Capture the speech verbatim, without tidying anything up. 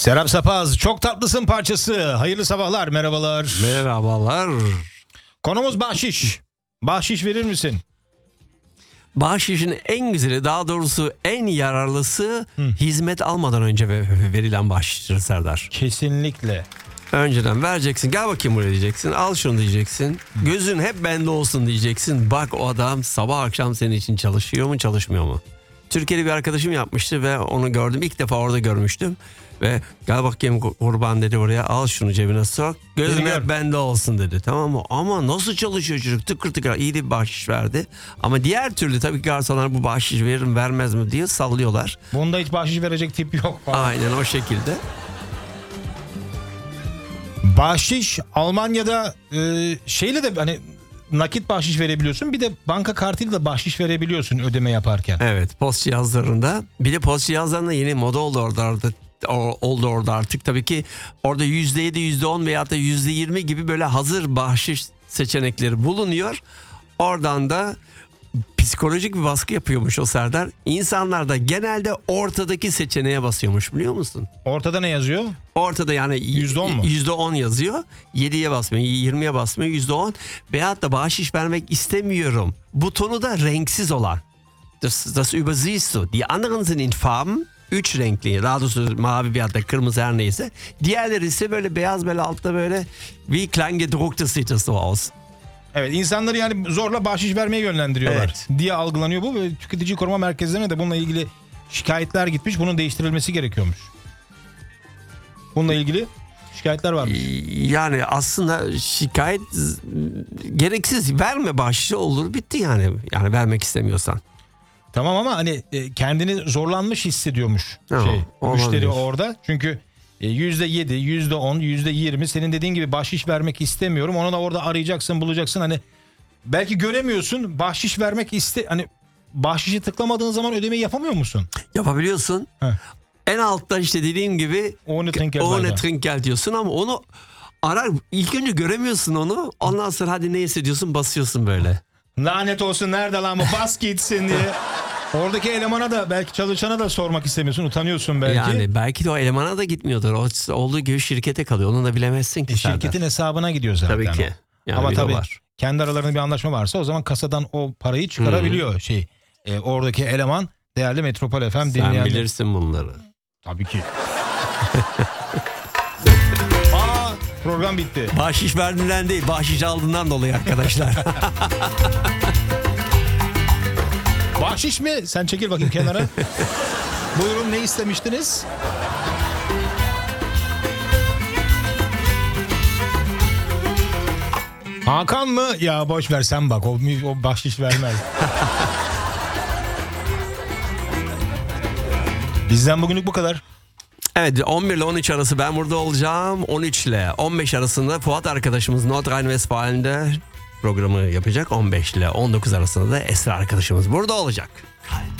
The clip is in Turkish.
Serap Sapaz, Çok Tatlısın parçası. Hayırlı sabahlar, merhabalar. Merhabalar. Konumuz bahşiş. Bahşiş verir misin? Bahşişin en güzeli, daha doğrusu en yararlısı Hı. hizmet almadan önce verilen bahşiştir Serdar. Kesinlikle. Önceden vereceksin, gel bakayım buraya diyeceksin, al şunu diyeceksin. Hı. Gözün hep bende olsun diyeceksin. Bak o adam sabah akşam senin için çalışıyor mu çalışmıyor mu? Türkiye'de bir arkadaşım yapmıştı ve onu gördüm. İlk defa orada görmüştüm. Ve gel bakayım kurban dedi buraya, al şunu cebine sok. Gözün hep bende olsun dedi, tamam mı? Ama nasıl çalışıyor çocuk, tıkır tıkır, iyi de bir bahşiş verdi. Ama diğer türlü tabii garsonlar bu bahşiş verir mi vermez mi diye sallıyorlar. Bunda hiç bahşiş verecek tip yok falan. Aynen o şekilde. Bahşiş Almanya'da e, şeyle de hani nakit bahşiş verebiliyorsun. Bir de banka kartıyla da bahşiş verebiliyorsun ödeme yaparken. Evet, post cihazlarında. Bir de post cihazlarında yeni moda oldu orada, oldu orada artık. Tabii ki orada yüzde yedi, yüzde on veya da yüzde yirmi gibi böyle hazır bahşiş seçenekleri bulunuyor. Oradan da psikolojik bir baskı yapıyormuş o Serdar. İnsanlar da genelde ortadaki seçeneğe basıyormuş, biliyor musun? Ortada ne yazıyor? Ortada yani yüzde on mu? yüzde on yazıyor. yediye basmıyor, yirmiye basmıyor, yüzde on. Veyahut da bahşiş vermek istemiyorum butonu da renksiz olan. Das, das übersiehst du. Die anderen sind in Farben. Üç renkli. Daha doğrusu mavi veyahut da kırmızı, her neyse. Diğerleri ise böyle beyaz, böyle altta böyle wie klein gedrucktes sieht das so aus. Evet, insanları yani zorla bahşiş vermeye yönlendiriyorlar evet. diye algılanıyor bu ve tüketici koruma merkezlerine de bununla ilgili şikayetler gitmiş. Bunun değiştirilmesi gerekiyormuş. Bununla ilgili şikayetler varmış. Yani aslında şikayet gereksiz, verme bahşişi, olur bitti yani. Yani vermek istemiyorsan. Tamam ama hani kendini zorlanmış hissediyormuş no, şey olabilir. Müşteri orada. Çünkü yüzde yedi, yüzde on, yüzde yirmi senin dediğin gibi bahşiş vermek istemiyorum. Onu da orada arayacaksın, bulacaksın. Hani belki göremiyorsun. Bahşiş vermek iste hani bahşişi tıklamadığın zaman ödemeyi yapamıyor musun? Yapabiliyorsun. Heh. En altta işte dediğim gibi ohne Trinkgeld, ohne Trinkgeld diyorsun ama onu arar, ilk önce göremiyorsun onu. Ondan sonra hadi ne hissediyorsun, basıyorsun böyle. Lanet olsun, nerede lan bu, bas gitsin diye. Oradaki elemana da, belki çalışana da sormak istemiyorsun, utanıyorsun belki. Yani belki de o elemana da gitmiyordur. O olduğu gibi şirkete kalıyor. Onu da bilemezsin ki. E, şirketin hesabına gidiyor zaten. Tabii ki. Yani ama tabii var. Kendi aralarında bir anlaşma varsa o zaman kasadan o parayı çıkarabiliyor hmm. şey. E, oradaki eleman değerli Metropol F M dinleyen. Sen bilirsin bunları. Tabii ki. Aa, program bitti. Bahşiş verdiğinden değil, bahşiş aldığından dolayı arkadaşlar. Bahşiş mi? Sen çekil bakayım kenara. Buyurun, ne istemiştiniz? Hakan mı? Ya boş ver sen bak, o, o bahşiş vermez. Bizden bugünlük bu kadar. Evet, on bir ile on üç arası ben burada olacağım. on üç ile on beş arasında Fuat arkadaşımız Nordrhein-Westfalen'de programı yapacak. on beş ile on dokuz arasında da Esra arkadaşımız burada olacak.